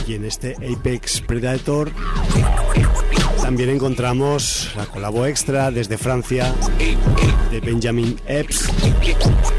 Y en este Apex Predator también encontramos la colabo extra desde Francia de Benjamin Epps